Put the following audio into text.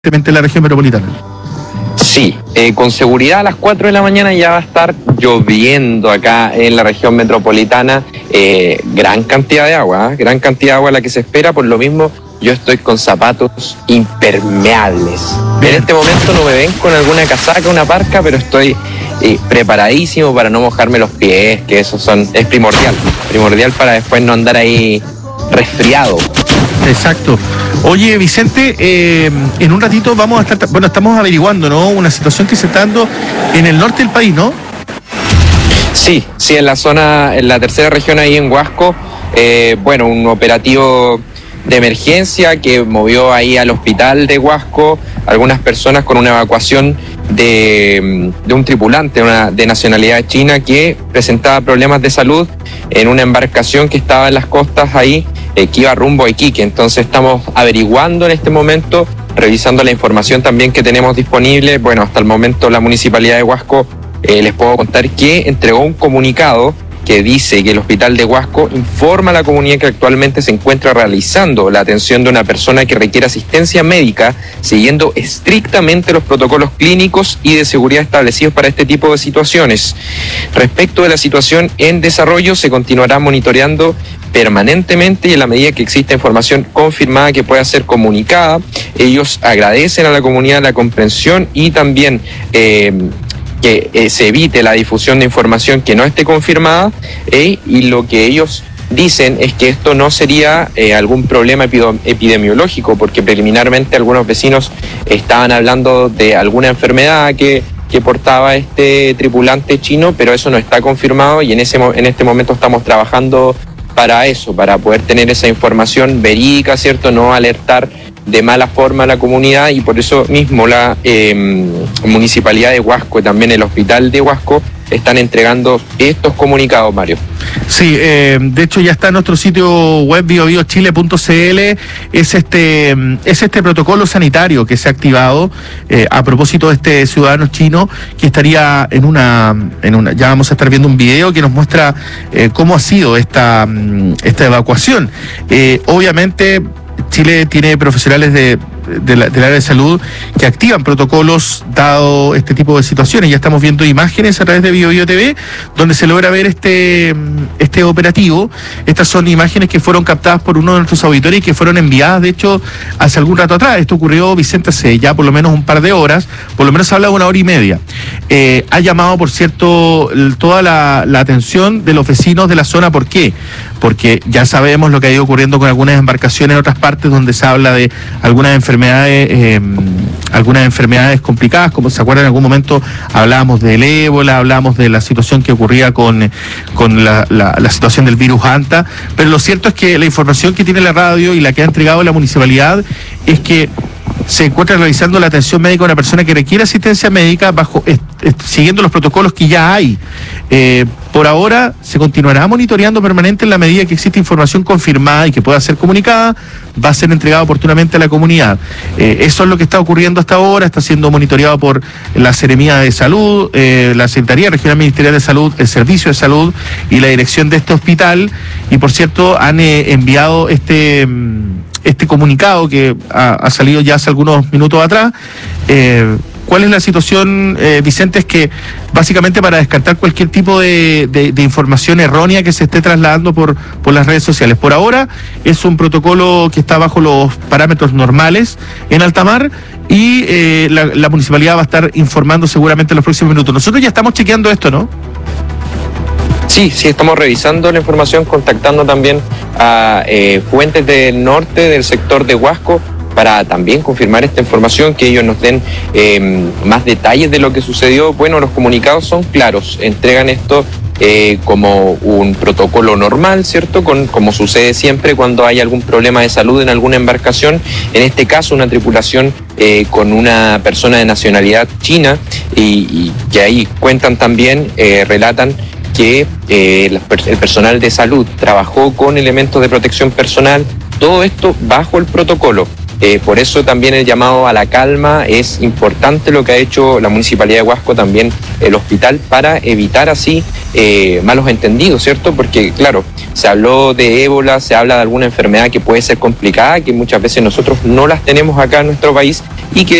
en la región metropolitana. Sí, con seguridad a las 4 de la mañana ya va a estar lloviendo acá en la región metropolitana. Gran cantidad de agua, gran cantidad de agua la que se espera. Por lo mismo, yo estoy con zapatos impermeables. Bien. En este momento no me ven con alguna casaca, una parca, pero estoy preparadísimo para no mojarme los pies, que eso es primordial para después no andar ahí resfriado. Exacto. Oye, Vicente, en un ratito vamos a estar, estamos averiguando, ¿no? Una situación que se está dando en el norte del país, ¿no? Sí, en la tercera región ahí en Huasco, un operativo de emergencia que movió ahí al hospital de Huasco algunas personas con una evacuación de un tripulante de nacionalidad china que presentaba problemas de salud en una embarcación que estaba en las costas ahí, que iba rumbo a Iquique. Entonces estamos averiguando en este momento, revisando la información también que tenemos disponible. Bueno, hasta el momento la Municipalidad de Huasco, les puedo contar que entregó un comunicado que dice que el Hospital de Huasco informa a la comunidad que actualmente se encuentra realizando la atención de una persona que requiere asistencia médica, siguiendo estrictamente los protocolos clínicos y de seguridad establecidos para este tipo de situaciones. Respecto de la situación en desarrollo, se continuará monitoreando permanentemente y en la medida que exista información confirmada que pueda ser comunicada. Ellos agradecen a la comunidad la comprensión y también que se evite la difusión de información que no esté confirmada, y lo que ellos dicen es que esto no sería algún problema epidemiológico, porque preliminarmente algunos vecinos estaban hablando de alguna enfermedad que portaba este tripulante chino, pero eso no está confirmado y en este momento estamos trabajando para eso, para poder tener esa información verídica, ¿cierto? No alertar de mala forma a la comunidad, y por eso mismo la Municipalidad de Huasco y también el Hospital de Huasco están entregando estos comunicados, Mario. Sí, de hecho ya está en nuestro sitio web biobiochile.cl, es este protocolo sanitario que se ha activado a propósito de este ciudadano chino que estaría en una, ya vamos a estar viendo un video que nos muestra cómo ha sido esta evacuación. Obviamente Chile tiene profesionales del área de salud que activan protocolos dado este tipo de situaciones. Ya estamos viendo imágenes a través de BioBio TV donde se logra ver este operativo. Estas son imágenes que fueron captadas por uno de nuestros auditores y que fueron enviadas, de hecho, hace algún rato atrás. Esto ocurrió, Vicente, hace ya por lo menos un par de horas, por lo menos se habla de 1 hora y media. Ha llamado, por cierto, toda la atención de los vecinos de la zona. ¿Por qué? Porque ya sabemos lo que ha ido ocurriendo con algunas embarcaciones en otras partes donde se habla de algunas enfermedades complicadas, como se acuerdan en algún momento hablábamos del ébola, hablábamos de la situación que ocurría con la situación del virus Anta, pero lo cierto es que la información que tiene la radio y la que ha entregado la municipalidad es que se encuentra realizando la atención médica a una persona que requiere asistencia médica siguiendo los protocolos que ya hay. Por ahora se continuará monitoreando permanente en la medida que existe información confirmada y que pueda ser comunicada, va a ser entregada oportunamente a la comunidad. Eso es lo que está ocurriendo hasta ahora, está siendo monitoreado por la Seremía de Salud, la Secretaría Regional Ministerial de Salud, el Servicio de Salud y la dirección de este hospital, y por cierto han enviado este comunicado que ha salido ya hace algunos minutos atrás. ¿Cuál es la situación, Vicente? Es que básicamente para descartar cualquier tipo de información errónea que se esté trasladando por las redes sociales. Por ahora es un protocolo que está bajo los parámetros normales en alta mar y la municipalidad va a estar informando seguramente en los próximos minutos. Nosotros ya estamos chequeando esto, ¿no? Sí, estamos revisando la información, contactando también a fuentes del norte, del sector de Huasco, para también confirmar esta información, que ellos nos den más detalles de lo que sucedió. Bueno, los comunicados son claros, entregan esto como un protocolo normal, ¿cierto? Como sucede siempre cuando hay algún problema de salud en alguna embarcación, en este caso una tripulación con una persona de nacionalidad china, y que ahí cuentan también, relatan que el personal de salud trabajó con elementos de protección personal, todo esto bajo el protocolo. Por eso también el llamado a la calma. Es importante lo que ha hecho la Municipalidad de Huasco, también el hospital, para evitar así malos entendidos, ¿cierto? Porque claro, se habló de ébola, se habla de alguna enfermedad que puede ser complicada, que muchas veces nosotros no las tenemos acá en nuestro país, y que